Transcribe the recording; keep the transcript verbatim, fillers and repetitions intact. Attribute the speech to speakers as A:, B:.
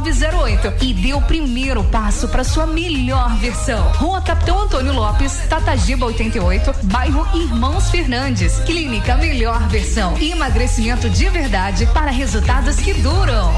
A: nove zero oito e dê o primeiro passo para sua melhor versão. Rua Capitão Antônio Lopes, Tatagiba oitenta e oito, bairro Irmãos Fernandes. Clínica Melhor Versão. Emagrecimento de verdade para resultados que duram.